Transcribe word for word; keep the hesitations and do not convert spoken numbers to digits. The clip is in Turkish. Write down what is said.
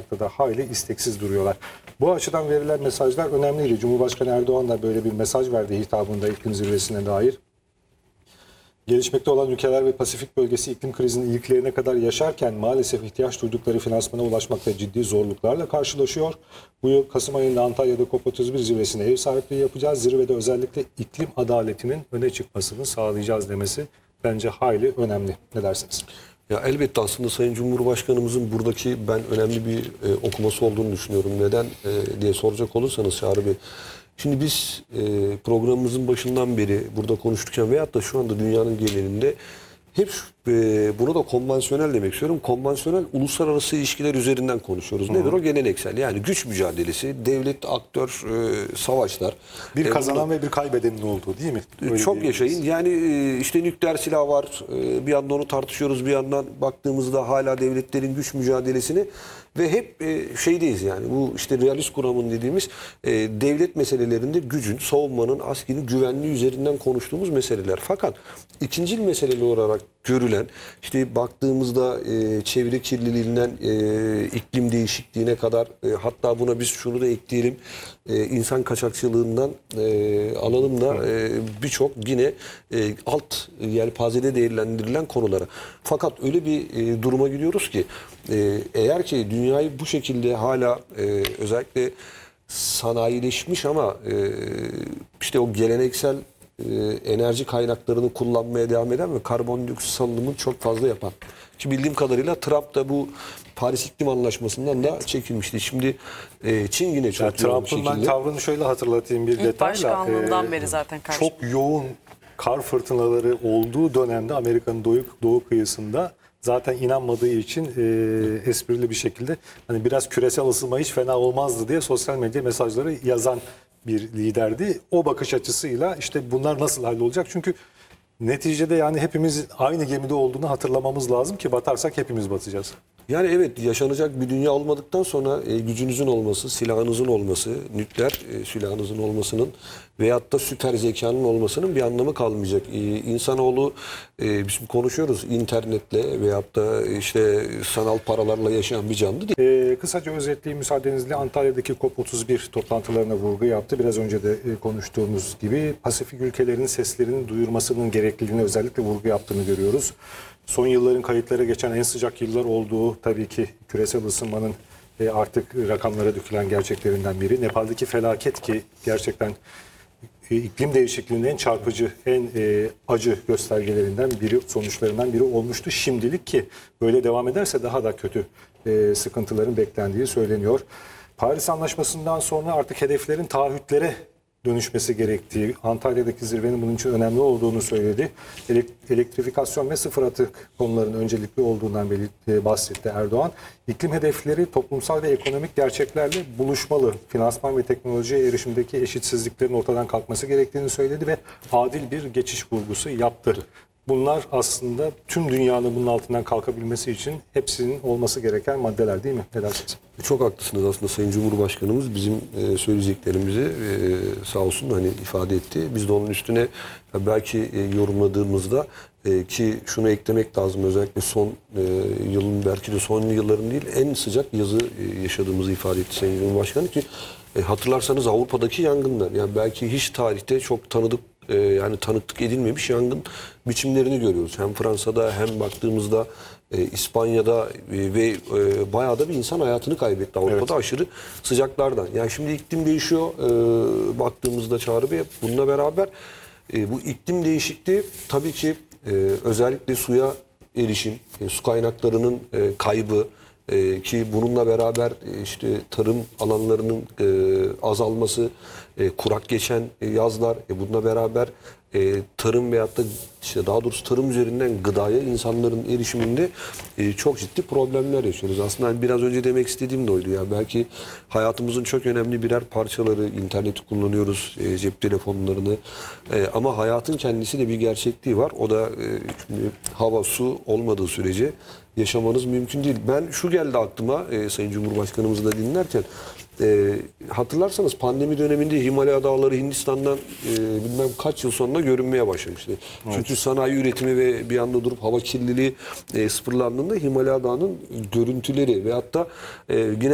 paylaşmakta da hayli isteksiz duruyorlar. Bu açıdan verilen mesajlar önemliydi. Cumhurbaşkanı Erdoğan da böyle bir mesaj verdi hitabında iklim zirvesine dair. Gelişmekte olan ülkeler ve Pasifik bölgesi iklim krizinin ilklerine kadar yaşarken maalesef ihtiyaç duydukları finansmana ulaşmakta ciddi zorluklarla karşılaşıyor. Bu yıl Kasım ayında Antalya'da COP otuz bir zirvesine ev sahipliği yapacağız. Zirvede özellikle iklim adaletinin öne çıkmasını sağlayacağız demesi bence hayli önemli. Ne dersiniz? Ya elbette aslında Sayın Cumhurbaşkanımızın buradaki ben önemli bir e, okuması olduğunu düşünüyorum. Neden e, diye soracak olursanız Çağrı Bey. Şimdi biz e, programımızın başından beri burada konuşurken veyahut da şu anda dünyanın genelinde hep e, buna da konvansiyonel demek istiyorum. Konvansiyonel uluslararası ilişkiler üzerinden konuşuyoruz. Nedir o? Geleneksel. Yani güç mücadelesi, devlet, aktör, e, savaşlar. Bir E, kazanan bunu, ve bir kaybedenin olduğu değil mi? Öyle çok yaşayın. Yani e, işte nükleer silah var. E, bir yandan onu tartışıyoruz. Bir yandan baktığımızda hala devletlerin güç mücadelesini ve hep e, şeydeyiz yani bu işte realist kuramın dediğimiz e, devlet meselelerinde gücün, savunmanın, askerin güvenliği üzerinden konuştuğumuz meseleler. Fakat ikincil meseleler olarak görülen işte baktığımızda e, çevre kirliliğinden e, iklim değişikliğine kadar e, hatta buna biz şunu da ekleyelim e, insan kaçakçılığından e, alalım da e, birçok yine e, alt yelpazede değerlendirilen konulara. Fakat öyle bir e, duruma gidiyoruz ki e, eğer ki dünyayı bu şekilde hala e, özellikle sanayileşmiş ama e, işte o geleneksel e, enerji kaynaklarını kullanmaya devam eden ve karbondioksit salınımını çok fazla yapan. Ki bildiğim kadarıyla Trump da bu Paris İklim Anlaşması'ndan da çekilmişti. Şimdi e, Çin yine çok yani yoğun bir Trump'ın ben şekilde. tavrını şöyle hatırlatayım bir İlk detayla. başkanlığından Ee, beri zaten karşı. Çok yoğun kar fırtınaları olduğu dönemde Amerika'nın doğu, doğu kıyısında zaten inanmadığı için e, esprili bir şekilde hani biraz küresel ısınma hiç fena olmazdı diye sosyal medya mesajları yazan bir liderdi. O bakış açısıyla işte bunlar nasıl hallolacak? Çünkü neticede yani hepimiz aynı gemide olduğunu hatırlamamız lazım ki batarsak hepimiz batacağız. Yani evet yaşanacak bir dünya olmadıktan sonra e, gücünüzün olması, silahınızın olması, nükleer e, silahınızın olmasının veyahut da süper zekanın olmasının bir anlamı kalmayacak. E, insanoğlu e, biz konuşuyoruz internetle veyahut da işte sanal paralarla yaşayan bir canlı değil. Ee, kısaca özetleyeyim müsaadenizle Antalya'daki COP otuz bir toplantılarına vurgu yaptı. Biraz önce de e, konuştuğumuz gibi Pasifik ülkelerinin seslerini duyurmasının gerekliliğine özellikle vurgu yaptığını görüyoruz. Son yılların kayıtlara geçen en sıcak yıllar olduğu tabii ki küresel ısınmanın e, artık rakamlara dökülen gerçeklerinden biri. Nepal'deki felaket ki gerçekten e, iklim değişikliğinin en çarpıcı, en e, acı göstergelerinden biri, sonuçlarından biri olmuştu. Şimdilik ki böyle devam ederse daha da kötü e, sıkıntıların beklendiği söyleniyor. Paris Anlaşması'ndan sonra artık hedeflerin taahhütlere dönüşmesi gerektiği, Antalya'daki zirvenin bunun için önemli olduğunu söyledi. Elektrifikasyon ve sıfır atık konularının öncelikli olduğundan bahsetti Erdoğan. İklim hedefleri toplumsal ve ekonomik gerçeklerle buluşmalı. Finansman ve teknolojiye erişimdeki eşitsizliklerin ortadan kalkması gerektiğini söyledi ve adil bir geçiş vurgusu yaptı. Bunlar aslında tüm dünyanın bunun altından kalkabilmesi için hepsinin olması gereken maddeler değil mi? Ne dersiniz? Çok haklısınız aslında Sayın Cumhurbaşkanımız bizim e, söyleyeceklerimizi e, sağ olsun hani ifade etti. Biz de onun üstüne belki e, yorumladığımızda e, ki şunu eklemek lazım özellikle son e, yılın belki de son yılların değil en sıcak yazı e, yaşadığımızı ifade etti Sayın Cumhurbaşkanı ki e, hatırlarsanız Avrupa'daki yangınlar yani belki hiç tarihte çok tanıdık e, yani tanıklık edilmemiş yangın biçimlerini görüyoruz. Hem Fransa'da hem baktığımızda E, İspanya'da e, ve e, bayağı da bir insan hayatını kaybetti Avrupa'da evet. Aşırı sıcaklardan. Yani şimdi iklim değişiyor e, baktığımızda Çağrı Bey. Bununla beraber e, bu iklim değişikliği tabii ki e, özellikle suya erişim, e, su kaynaklarının e, kaybı e, ki bununla beraber e, işte tarım alanlarının e, azalması, e, kurak geçen e, yazlar, e, bununla beraber e, tarım veyahut da işte daha doğrusu tarım üzerinden gıdaya insanların erişiminde e, çok ciddi problemler yaşıyoruz. Aslında hani biraz önce demek istediğim de oydu ya. Belki hayatımızın çok önemli birer parçaları, interneti kullanıyoruz, e, cep telefonlarını. E, ama hayatın kendisi de bir gerçekliği var. O da e, şimdi hava, su olmadığı sürece yaşamanız mümkün değil. Ben şu geldi aklıma e, Sayın Cumhurbaşkanımızı da dinlerken. E, hatırlarsanız pandemi döneminde Himalaya Dağları Hindistan'dan e, bilmem kaç yıl sonra görünmeye başlamıştı. Evet. Çünkü sanayi üretimi ve bir anda durup hava kirliliği e, sıfırlandığında Himalaya Dağı'nın görüntüleri ve hatta e, yine